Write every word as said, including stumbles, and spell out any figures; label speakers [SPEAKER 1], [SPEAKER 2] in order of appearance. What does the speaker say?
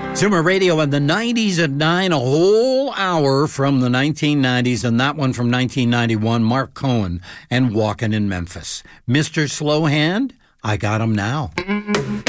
[SPEAKER 1] Zoomer Radio in the nineties at nine, a whole hour from the nineteen nineties, and that one from nineteen ninety-one, Mark Cohen and Walkin' in Memphis. Mister Slowhand, I got him now.